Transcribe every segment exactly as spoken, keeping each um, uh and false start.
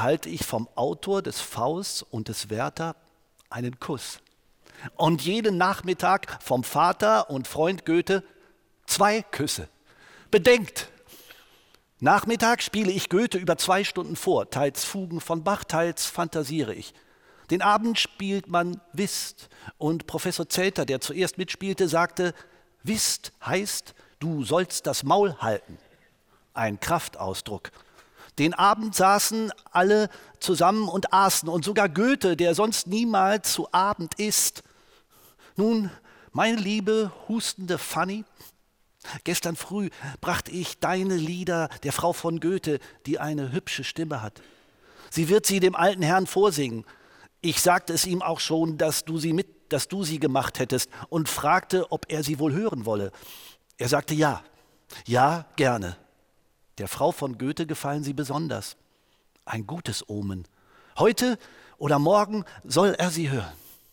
erhalte ich vom Autor des Faust und des Werther einen Kuss. Und jeden Nachmittag vom Vater und Freund Goethe zwei Küsse. Bedenkt, Nachmittag spiele ich Goethe über zwei Stunden vor, teils Fugen von Bach, teils fantasiere ich. Den Abend spielt man Whist und Professor Zelter, der zuerst mitspielte, sagte, Whist heißt, du sollst das Maul halten. Ein Kraftausdruck. Den Abend saßen alle zusammen und aßen und sogar Goethe, der sonst niemals zu Abend isst. Nun, meine liebe, hustende Fanny, gestern früh brachte ich deine Lieder der Frau von Goethe, die eine hübsche Stimme hat. Sie wird sie dem alten Herrn vorsingen. Ich sagte es ihm auch schon, dass du sie mit, dass du sie gemacht hättest und fragte, ob er sie wohl hören wolle. Er sagte ja, ja, gerne. Der Frau von Goethe gefallen sie besonders. Ein gutes Omen. Heute oder morgen soll er sie hören.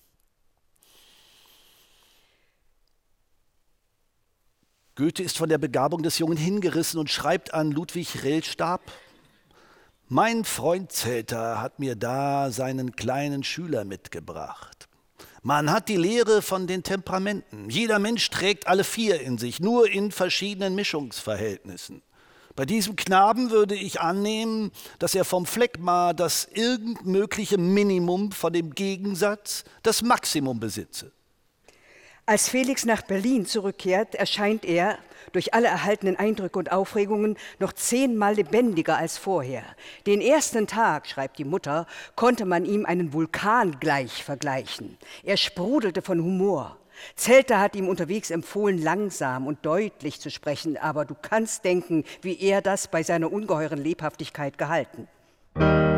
Goethe ist von der Begabung des Jungen hingerissen und schreibt an Ludwig Rellstab, mein Freund Zelter hat mir da seinen kleinen Schüler mitgebracht. Man hat die Lehre von den Temperamenten. Jeder Mensch trägt alle vier in sich, nur in verschiedenen Mischungsverhältnissen. Bei diesem Knaben würde ich annehmen, dass er vom Phlegma das irgend mögliche Minimum von dem Gegensatz, das Maximum besitze. Als Felix nach Berlin zurückkehrt, erscheint er, durch alle erhaltenen Eindrücke und Aufregungen, noch zehnmal lebendiger als vorher. Den ersten Tag, schreibt die Mutter, konnte man ihm einen Vulkan gleich vergleichen. Er sprudelte von Humor. Zelter hat ihm unterwegs empfohlen, langsam und deutlich zu sprechen, aber du kannst denken, wie er das bei seiner ungeheuren Lebhaftigkeit gehalten.